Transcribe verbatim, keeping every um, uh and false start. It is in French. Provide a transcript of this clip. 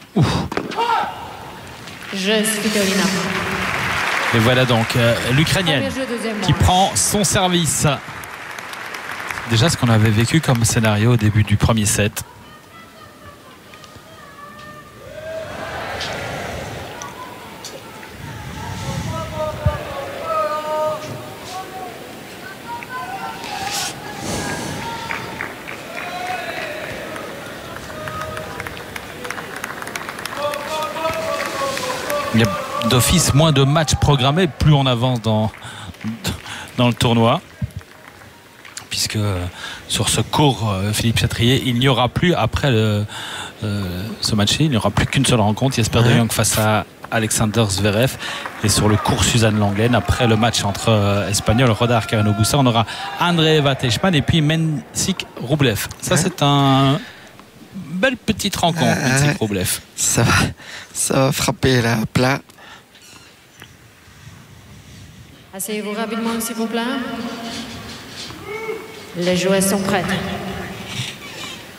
Ouf. Je Svitolina. Et voilà donc euh, l'Ukrainienne qui prend son service. Déjà ce qu'on avait vécu comme scénario au début du premier set. Il y a d'office moins de matchs programmés plus on avance dans, dans le tournoi, puisque sur ce court Philippe Chatrier il n'y aura plus après le, euh, ce match-ci il n'y aura plus qu'une seule rencontre, Jesper de Jong face à Alexander Zverev, et sur le court Suzanne Lenglen après le match entre euh, Espagnols Rodar Carreno Busta on aura André Vatechman et puis Mensik Rublev. Ça c'est un belle petite rencontre. euh, Mensik Rublev, ça va, ça va frapper là plat. Asseyez-vous rapidement s'il vous plaît. Les joueurs sont prêts.